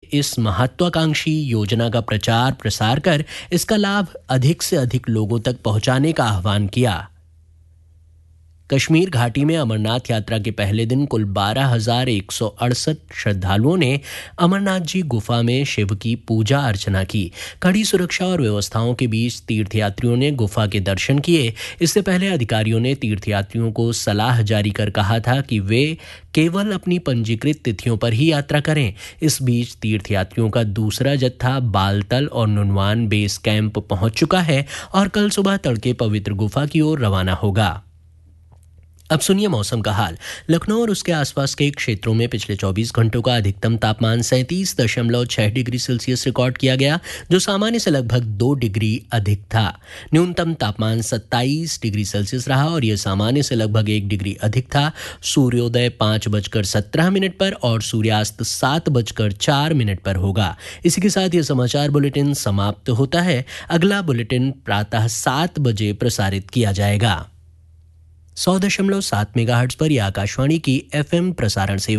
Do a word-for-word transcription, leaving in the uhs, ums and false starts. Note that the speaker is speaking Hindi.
इस महत्वाकांक्षी योजना का प्रचार प्रसार कर इसका लाभ अधिक से अधिक लोगों तक पहुंचाने का आह्वान किया। कश्मीर घाटी में अमरनाथ यात्रा के पहले दिन कुल बारह हजार एक सौ अड़सठ श्रद्धालुओं ने अमरनाथ जी गुफा में शिव की पूजा अर्चना की। कड़ी सुरक्षा और व्यवस्थाओं के बीच तीर्थयात्रियों ने गुफा के दर्शन किए। इससे पहले अधिकारियों ने तीर्थयात्रियों को सलाह जारी कर कहा था कि वे केवल अपनी पंजीकृत तिथियों पर ही यात्रा करें। इस बीच तीर्थयात्रियों का दूसरा जत्था बालतल और नुनवान बेस कैंप पहुंच चुका है और कल सुबह तड़के पवित्र गुफा की ओर रवाना होगा। अब सुनिए मौसम का हाल। लखनऊ और उसके आसपास के क्षेत्रों में पिछले चौबीस घंटों का अधिकतम तापमान सैंतीस दशमलव छह डिग्री सेल्सियस रिकॉर्ड किया गया, जो सामान्य से लगभग दो डिग्री अधिक था। न्यूनतम तापमान सत्ताईस डिग्री सेल्सियस रहा और यह सामान्य से लगभग एक डिग्री अधिक था। सूर्योदय पाँच बजकर सत्रह मिनट पर और सूर्यास्त सात बजकर चार मिनट पर होगा। इसी के साथ ये समाचार बुलेटिन समाप्त होता है। अगला बुलेटिन प्रातः सात बजे प्रसारित किया जाएगा। सौ दशमलव सात मेगाहर्ट्ज पर यह आकाशवाणी की एफएम प्रसारण सेवा